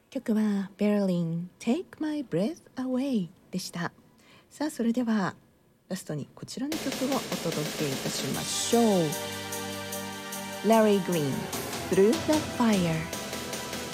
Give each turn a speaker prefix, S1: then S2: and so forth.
S1: 曲は Berlin Take My Breath Away でした。さあそれではラストにこちらの曲をお届けいたしましょう。 Larry Green Through the Fire